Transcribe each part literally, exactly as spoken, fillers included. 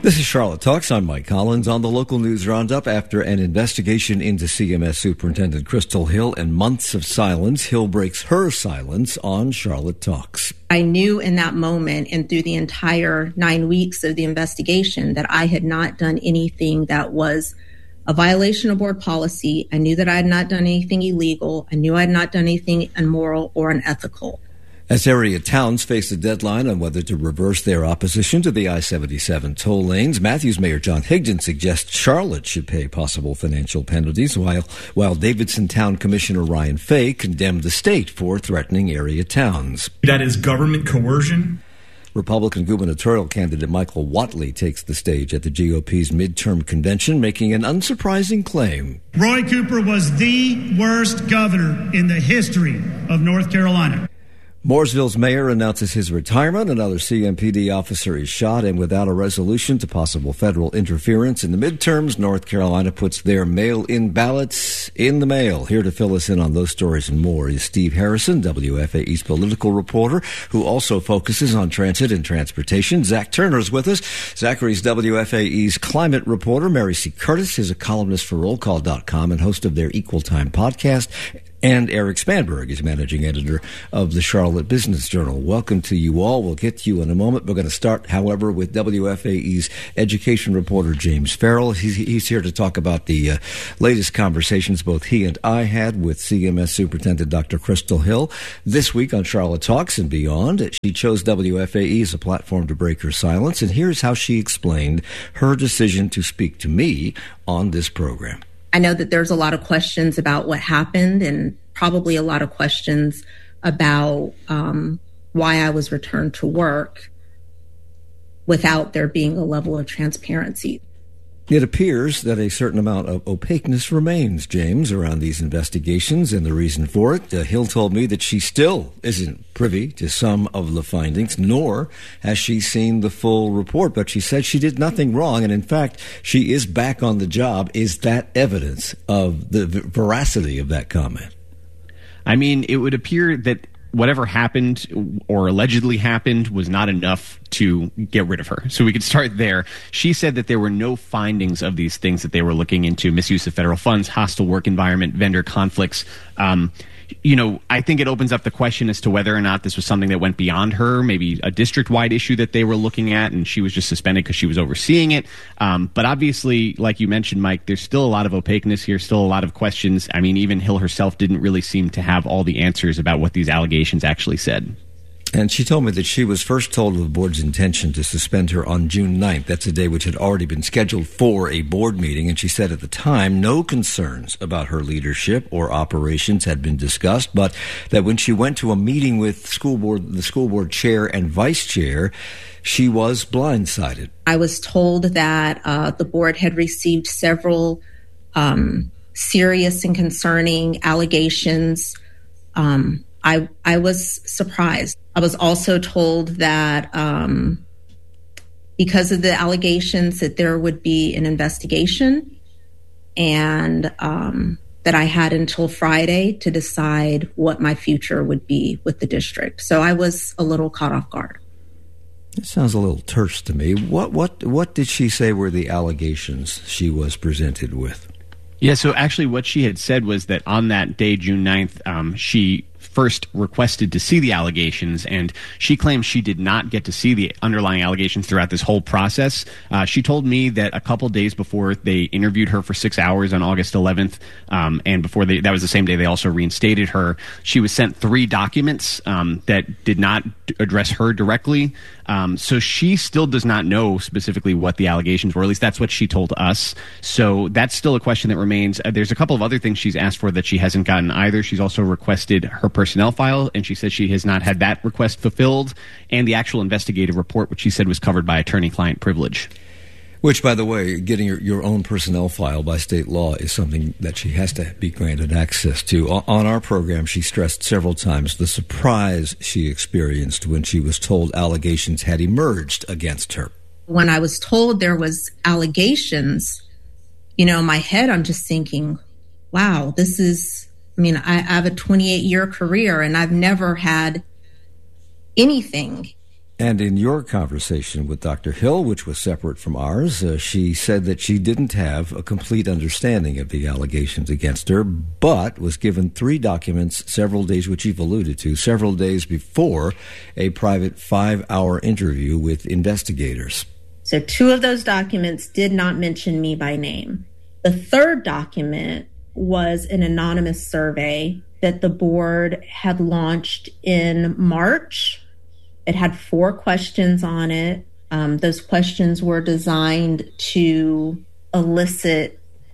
This is Charlotte Talks. I'm Mike Collins on the local news roundup. After an investigation into C M S Superintendent Crystal Hill and months of silence, Hill breaks her silence on Charlotte Talks. I knew in that moment and through the entire nine weeks of the investigation that I had not done anything that was a violation of board policy. I knew that I had not done anything illegal. I knew I had not done anything immoral or unethical. As area towns face a deadline on whether to reverse their opposition to the I seventy-seven toll lanes, Matthews Mayor John Higdon suggests Charlotte should pay possible financial penalties, while while Davidson Town Commissioner Ryan Fay condemned the state for threatening area towns. That is government coercion. Republican gubernatorial candidate Michael Whatley takes the stage at the G O P's midterm convention, making an unsurprising claim. Roy Cooper was the worst governor in the history of North Carolina. Mooresville's mayor announces his retirement. Another C M P D officer is shot, and without a resolution to possible federal interference in the midterms, North Carolina puts their mail-in ballots in the mail. Here to fill us in on those stories and more is Steve Harrison, W F A E's political reporter, who also focuses on transit and transportation. Zach Turner's with us. Zachary's W F A E's climate reporter. Mary C. Curtis is a columnist for roll call dot com and host of their Equal Time podcast. And Eric Spanberg is managing editor of the Charlotte Business Journal. Welcome to you all. We'll get to you in a moment. We're going to start, however, with W F A E's education reporter James Farrell. He's, he's here to talk about the uh, latest conversations both he and I had with C M S Superintendent Doctor Crystal Hill this week on Charlotte Talks and beyond. She chose W F A E as a platform to break her silence, and here's how she explained her decision to speak to me on this program. I know that there's a lot of questions about what happened and probably a lot of questions about um, why I was returned to work without there being a level of transparency. It appears that a certain amount of opaqueness remains, James, around these investigations, and the reason for it. Uh, Hill told me that she still isn't privy to some of the findings, nor has she seen the full report, but she said she did nothing wrong, and in fact, she is back on the job. Is that evidence of the veracity of that comment? I mean, it would appear that whatever happened or allegedly happened was not enough to get rid of her. So we could start there. She said that there were no findings of these things that they were looking into: misuse of federal funds, hostile work environment, vendor conflicts. Um, you know, I think it opens up the question as to whether or not this was something that went beyond her, maybe a district-wide issue that they were looking at, and she was just suspended because she was overseeing it. Um, but obviously, like you mentioned, Mike, there's still a lot of opaqueness here, still a lot of questions. I mean, even Hill herself didn't really seem to have all the answers about what these allegations actually said. And she told me that she was first told of the board's intention to suspend her on June ninth. That's a day which had already been scheduled for a board meeting. And she said at the time no concerns about her leadership or operations had been discussed, but that when she went to a meeting with school board, the school board chair and vice chair, she was blindsided. I was told that uh, the board had received several um, serious and concerning allegations. Um, I I was surprised. I was also told that um, because of the allegations that there would be an investigation, and um, that I had until Friday to decide what my future would be with the district. So I was a little caught off guard. It sounds a little terse to me. What what what did she say were the allegations she was presented with? Yeah, so actually what she had said was that on that day, June ninth, um, she first requested to see the allegations, and she claims she did not get to see the underlying allegations throughout this whole process. Uh, she told me that a couple days before they interviewed her for six hours on August eleventh, um, and before they, that was the same day they also reinstated her, she was sent three documents um, that did not address her directly. Um, so she still does not know specifically what the allegations were. At least that's what she told us. So that's still a question that remains. Uh, there's a couple of other things she's asked for that she hasn't gotten either. She's also requested her personnel file, and she says she has not had that request fulfilled, and the actual investigative report, which she said was covered by attorney-client privilege. Which, by the way, getting your, your own personnel file by state law is something that she has to be granted access to. On our program, she stressed several times the surprise she experienced when she was told allegations had emerged against her. When I was told there was allegations, you know, in my head, I'm just thinking, wow, this is, I mean, I, I have a twenty-eight year career and I've never had anything And in your conversation with Doctor Hill, which was separate from ours, uh, she said that she didn't have a complete understanding of the allegations against her, but was given three documents several days, which you've alluded to, several days before a private five-hour interview with investigators. So two of those documents did not mention me by name. The third document was an anonymous survey that the board had launched in March. It had four questions on it. Um, those questions were designed to elicit,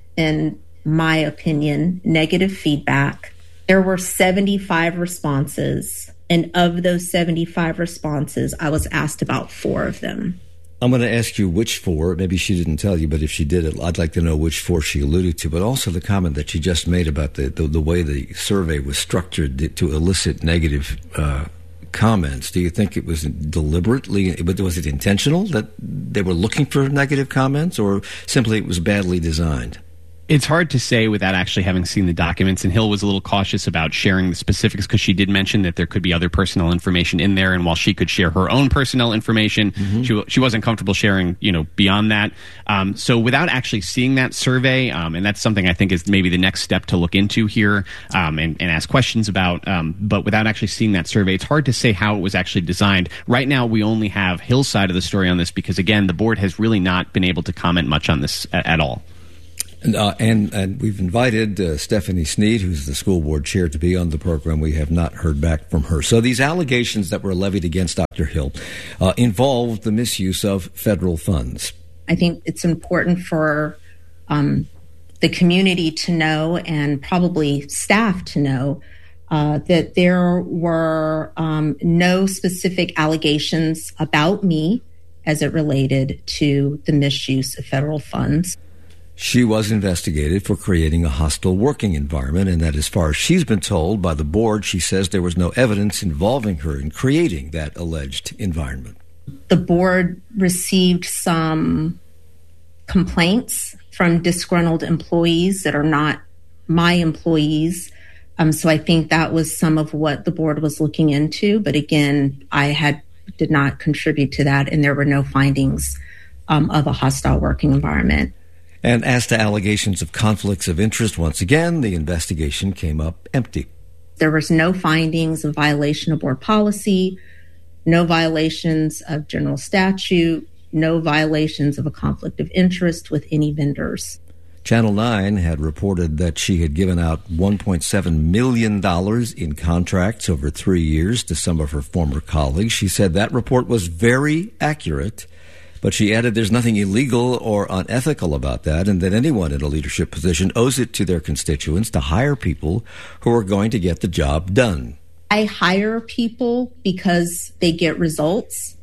in my opinion, negative feedback. There were seventy-five responses, and of those seventy-five responses, I was asked about four of them. I'm going to ask you which four. Maybe she didn't tell you, but if she did, I'd like to know which four she alluded to, but also the comment that she just made about the, the, the way the survey was structured to elicit negative uh comments. Do you think it was deliberately, but was it intentional that they were looking for negative comments, or simply it was badly designed? It's hard to say without actually having seen the documents, and Hill was a little cautious about sharing the specifics because she did mention that there could be other personal information in there, and while she could share her own personal information, mm-hmm. she she wasn't comfortable sharing, you know, beyond that. Um, so without actually seeing that survey, um, and that's something I think is maybe the next step to look into here um, and, and ask questions about, um, but without actually seeing that survey, it's hard to say how it was actually designed. Right now, we only have Hill's side of the story on this because, again, the board has really not been able to comment much on this at, at all. And, uh, and and we've invited uh, Stephanie Sneed, who's the school board chair, to be on the program. We have not heard back from her. So these allegations that were levied against Doctor Hill uh, involved the misuse of federal funds. I think it's important for um, the community to know, and probably staff to know, uh, that there were um, no specific allegations about me as it related to the misuse of federal funds. She was investigated for creating a hostile working environment, and that as far as she's been told by the board, she says there was no evidence involving her in creating that alleged environment. The board received some complaints from disgruntled employees that are not my employees. Um, so I think that was some of what the board was looking into. But again, I had did not contribute to that, and there were no findings um, of a hostile working environment. And as to allegations of conflicts of interest, once again, the investigation came up empty. There was no findings of violation of board policy, no violations of general statute, no violations of a conflict of interest with any vendors. Channel nine had reported that she had given out one point seven million dollars in contracts over three years to some of her former colleagues. She said that report was very accurate, but she added there's nothing illegal or unethical about that, and that anyone in a leadership position owes it to their constituents to hire people who are going to get the job done. I hire people because they get results,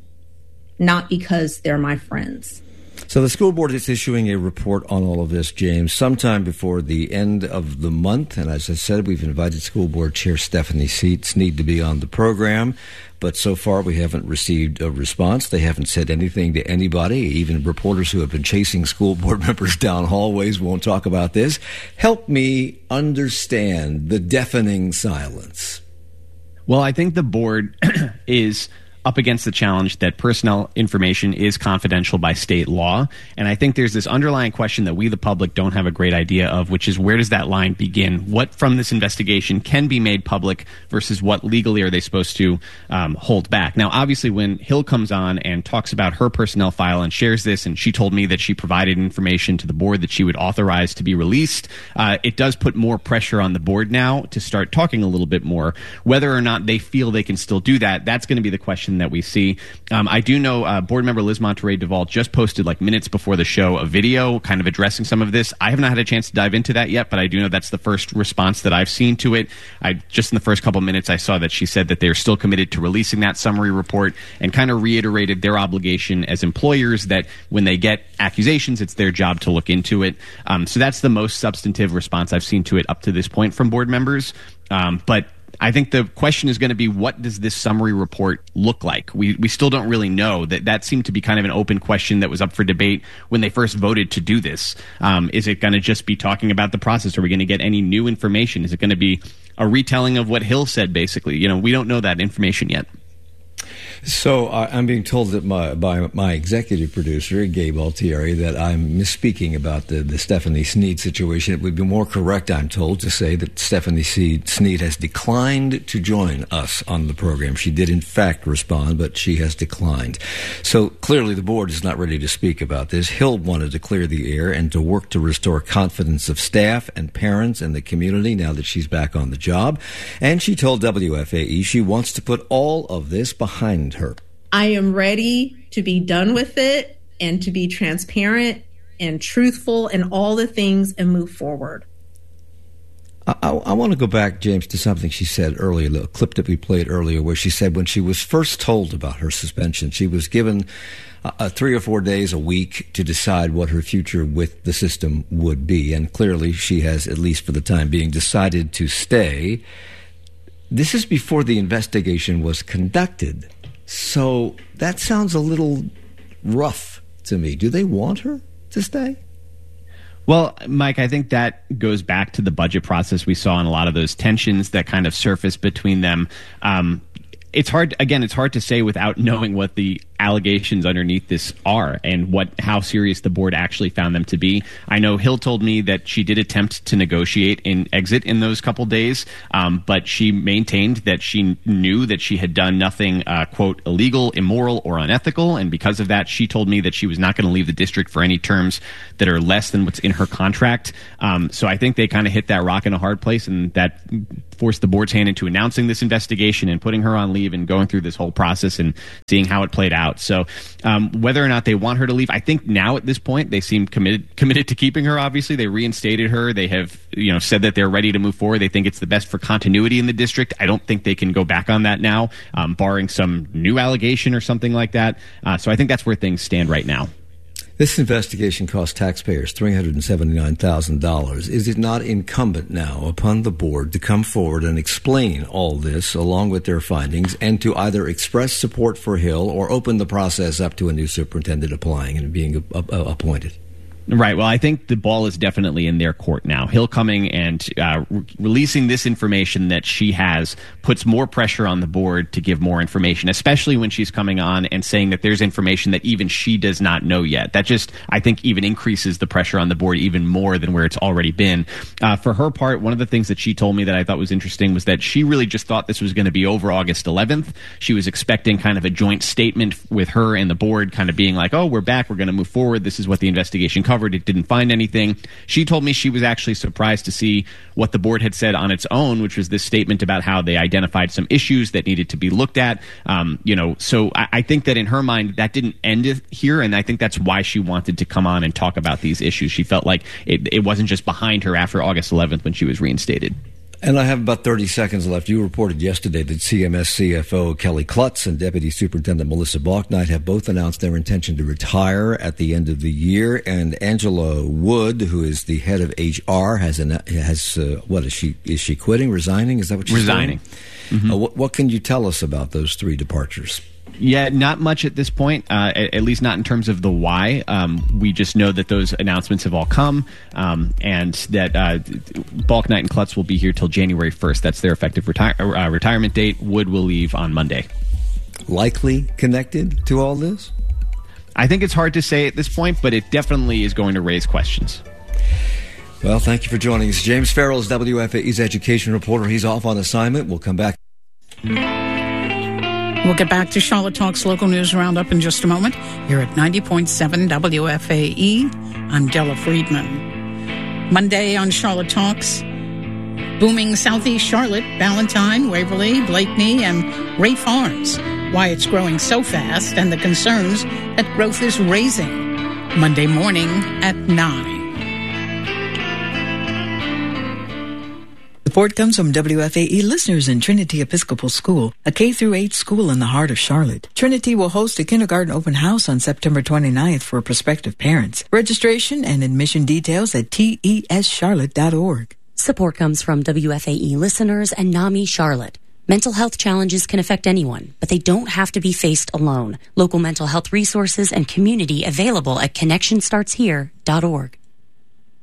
not because they're my friends. So the school board is issuing a report on all of this, James, sometime before the end of the month. And as I said, we've invited school board chair Stephanie Sneed to be on the program. But so far, we haven't received a response. They haven't said anything to anybody. Even reporters who have been chasing school board members down hallways won't talk about this. Help me understand the deafening silence. Well, I think the board is up against the challenge that personnel information is confidential by state law. And I think there's this underlying question that we, the public, don't have a great idea of, which is where does that line begin? What from this investigation can be made public versus what legally are they supposed to um, hold back? Now, obviously, when Hill comes on and talks about her personnel file and shares this, and she told me that she provided information to the board that she would authorize to be released, uh, it does put more pressure on the board now to start talking a little bit more. Whether or not they feel they can still do that, that's going to be the question that we see. Um, I do know uh, board member Liz Monterey Duvall just posted like minutes before the show a video kind of addressing some of this. I have not had a chance to dive into that yet, but I do know that's the first response that I've seen to it. I just in the first couple minutes I saw that she said that they're still committed to releasing that summary report and kind of reiterated their obligation as employers that when they get accusations, it's their job to look into it. Um, so that's the most substantive response I've seen to it up to this point from board members. Um, but I think the question is going to be, what does this summary report look like? We we still don't really know. That that seemed to be kind of an open question that was up for debate when they first voted to do this. Um, is it going to just be talking about the process? Are we going to get any new information? Is it going to be a retelling of what Hill said, basically? You know, we don't know that information yet. So uh, I'm being told that my, by my executive producer, Gabe Altieri, that I'm misspeaking about the, the Stephanie Snead situation. It would be more correct, I'm told, to say that Stephanie Snead has declined to join us on the program. She did, in fact, respond, but she has declined. So clearly the board is not ready to speak about this. Hill wanted to clear the air and to work to restore confidence of staff and parents and the community now that she's back on the job. And she told W F A E she wants to put all of this behind her. I am ready to be done with it and to be transparent and truthful and all the things and move forward. I, I, I want to go back, James, to something she said earlier, the clip that we played earlier, where she said when she was first told about her suspension, she was given uh, three or four days a week to decide what her future with the system would be. And clearly she has, at least for the time being, decided to stay. This is before the investigation was conducted. So that sounds a little rough to me. Do they want her to stay? Well, Mike, I think that goes back to the budget process we saw and a lot of those tensions that kind of surfaced between them. Um, it's hard, again, it's hard to say without knowing what the allegations underneath this are and what how serious the board actually found them to be. I know Hill told me that she did attempt to negotiate an exit in those couple days, um, but she maintained that she knew that she had done nothing, uh, quote, illegal, immoral, or unethical, and because of that, she told me that she was not going to leave the district for any terms that are less than what's in her contract. Um, so I think they kind of hit that rock in a hard place, and that forced the board's hand into announcing this investigation and putting her on leave and going through this whole process and seeing how it played out. So um, whether or not they want her to leave, I think now at this point they seem committed committed to keeping her. Obviously, they reinstated her. They have you know said that they're ready to move forward. They think it's the best for continuity in the district. I don't think they can go back on that now, um, barring some new allegation or something like that. Uh, so I think that's where things stand right now. This investigation cost taxpayers three hundred seventy-nine thousand dollars. Is it not incumbent now upon the board to come forward and explain all this along with their findings and to either express support for Hill or open the process up to a new superintendent applying and being a, a, appointed? Right. Well, I think the ball is definitely in their court now. Hill coming and uh, re- releasing this information that she has puts more pressure on the board to give more information, especially when she's coming on and saying that there's information that even she does not know yet. That just, I think, even increases the pressure on the board even more than where it's already been. Uh, for her part, one of the things that she told me that I thought was interesting was that she really just thought this was going to be over August eleventh. She was expecting kind of a joint statement with her and the board kind of being like, oh, we're back, we're going to move forward, this is what the investigation covered. It didn't find anything. She told me she was actually surprised to see what the board had said on its own, which was this statement about how they identified some issues that needed to be looked at. Um, you know, so I, I think that in her mind, that didn't end it here, and I think that's why she wanted to come on and talk about these issues. She felt like it, it wasn't just behind her after August eleventh when she was reinstated. And I have about thirty seconds left. You reported yesterday that C M S C F O Kelly Klutz and Deputy Superintendent Melissa Balknight have both announced their intention to retire at the end of the year. And Angela Wood, who is the head of H R, has an, has uh, what is she? Is she quitting? Resigning? Is that what she's resigning? Mm-hmm. Uh, what, what can you tell us about those three departures? Yeah, not much at this point, uh, at, at least not in terms of the why. Um, we just know that those announcements have all come, um, and that uh, Balknight and Klutz will be here till January first. That's their effective retire- uh, retirement date. Wood will leave on Monday. Likely connected to all this? I think it's hard to say at this point, but it definitely is going to raise questions. Well, thank you for joining us. James Farrell is W F A E's education reporter. He's off on assignment. We'll come back. We'll get back to Charlotte Talk's local news roundup in just a moment. Here at ninety point seven W F A E, I'm Della Friedman. Monday on Charlotte Talks, booming Southeast Charlotte, Ballantyne, Waverly, Blakeney, and Ray Farms. Why it's growing so fast and the concerns that growth is raising. Monday morning at nine. Support comes from W F A E listeners in Trinity Episcopal School, a K through eight school in the heart of Charlotte. Trinity will host a kindergarten open house on September twenty-ninth for prospective parents. Registration and admission details at T E S charlotte dot org. Support comes from W F A E listeners and NAMI Charlotte. Mental health challenges can affect anyone, but they don't have to be faced alone. Local mental health resources and community available at connection starts here dot org.